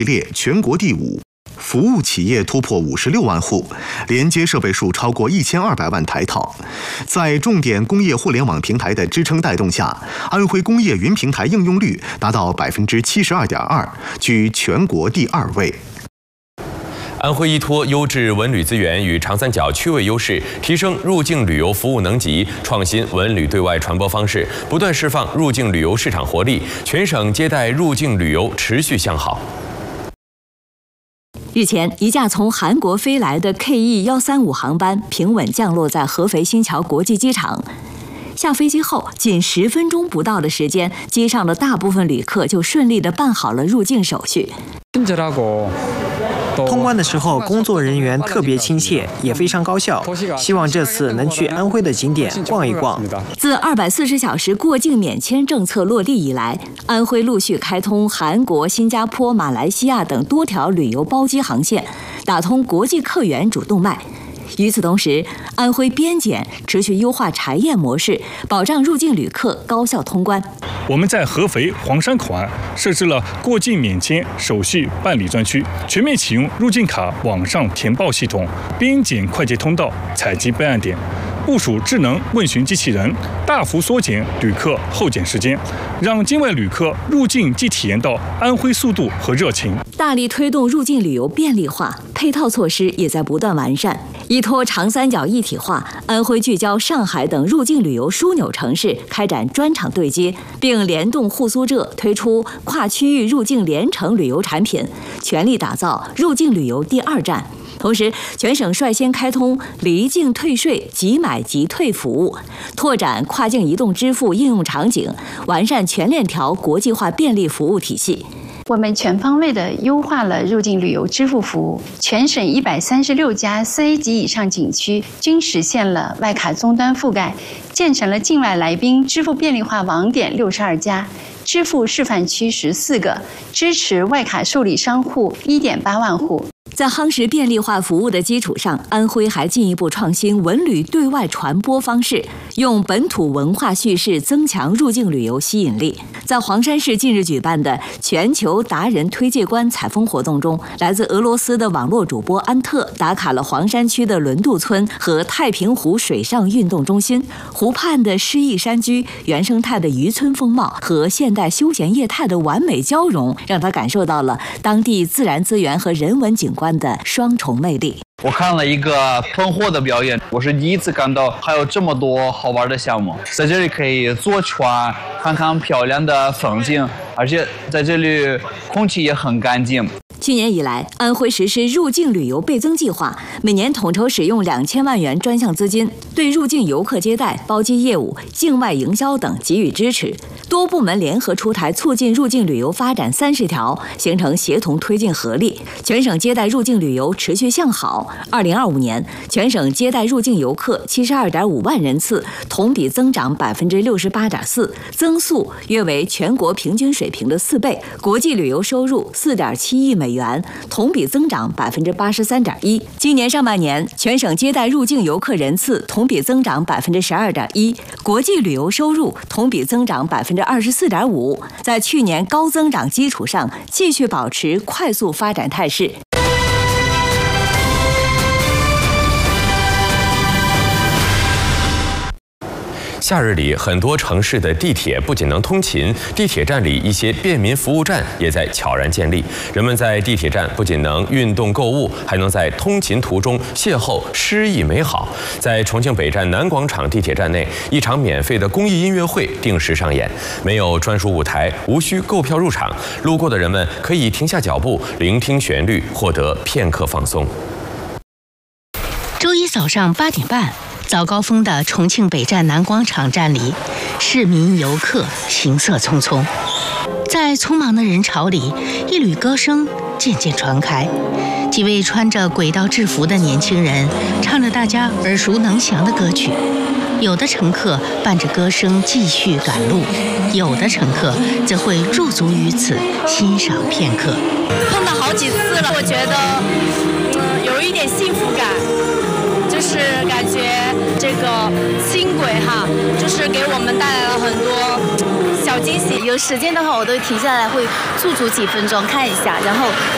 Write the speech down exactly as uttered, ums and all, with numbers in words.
列全国第五。 服务企业突破五十六万户，连接设备数超过一千二百万台套。在重点工业互联网平台的支撑带动下，安徽工业云平台应用率达到百分之七十二点二，居全国第二位。 安徽依托优质文旅资源与长三角区位优势，提升入境旅游服务能级，创新文旅对外传播方式，不断释放入境旅游市场活力，全省接待入境旅游持续向好。 日前，一架从韩国飞来的 K E 一三五航班平稳降落在合肥新桥国际机场。下飞机后，仅十分钟不到的时间，机上的大部分旅客就顺利地办好了入境手续。 通关的时候，工作人员特别亲切，也非常高效。希望这次能去安徽的景点逛一逛。 自二百四十小时过境免签政策落地以来，安徽陆续开通韩国、新加坡、马来西亚等多条旅游包机航线，打通国际客源主动脉。 与此同时，安徽边检持续优化查验模式，保障入境旅客高效通关。 我们在合肥黄山口岸设置了过境免签手续办理专区，全面启用入境卡网上填报系统、边检快捷通道、采集备案点，部署智能问询机器人，大幅缩减旅客候检时间，让境外旅客入境既体验到安徽速度和热情。 大力推动入境旅游便利化，配套措施也在不断完善。 依托长三角一体化，安徽聚焦上海等入境旅游枢纽城市，开展专场对接，并联动沪苏浙推出跨区域入境联程旅游产品，全力打造入境旅游第二站。同时，全省率先开通离境退税即买即退服务，拓展跨境移动支付应用场景，完善全链条国际化便利服务体系。 我们全方位地优化了入境旅游支付服务，全省一百三十六家四 A 级以上景区均实现了外卡终端覆盖，建成了境外来宾支付便利化网点六十二家，支付示范区十四个，支持外卡受理商户一点八万户。 在夯实便利化服务的基础上，安徽还进一步创新文旅对外传播方式，用本土文化叙事增强入境旅游吸引力。在黄山市近日举办的全球达人推介官采风活动中，来自俄罗斯的网络主播安特打卡了黄山区的轮渡村和太平湖水上运动中心，湖畔的诗意山居、原生态的渔村风貌和现代休闲业态的完美交融，让他感受到了当地自然资源和人文景观 的双重魅力。 我看了一个喷火的表演，我是第一次看到还有这么多好玩的项目。在这里可以坐船，看看漂亮的风景，而且在这里空气也很干净。 去年以来，安徽实施入境旅游倍增计划，每年统筹使用两千万元专项资金，对入境游客接待、包机业务、境外营销等给予支持。多部门联合出台促进入境旅游发展三十条，形成协同推进合力。全省接待入境旅游持续向好。二零二五年，全省接待入境游客七十二点五万人次，同比增长百分之六十八点四，增速约为全国平均水平的四倍。国际旅游收入四点七亿美元。 同比增长百分之八十三点一。今年上半年，全省接待入境游客人次同比增长百分之十二点一，国际旅游收入同比增长百分之二十四点五。在去年高增长基础上，继续保持快速发展态势。 夏日里，很多城市的地铁不仅能通勤，地铁站里一些便民服务站也在悄然建立。人们在地铁站不仅能运动购物，还能在通勤途中邂逅诗意美好。在重庆北站南广场地铁站内，一场免费的公益音乐会定时上演，没有专属舞台，无需购票入场，路过的人们可以停下脚步，聆听旋律，获得片刻放松。 周一早上八点半。 早高峰的重庆北站南广场站里，市民游客行色匆匆，在匆忙的人潮里，一缕歌声渐渐传开。几位穿着轨道制服的年轻人唱着大家耳熟能详的歌曲，有的乘客伴着歌声继续赶路，有的乘客则会驻足于此欣赏片刻。 碰到好几次了，我觉得，嗯，有一点幸福感。 就是感觉这个轻轨哈，就是给我们带来了很多小惊喜。有时间的话，我都停下来会驻足几分钟看一下，然后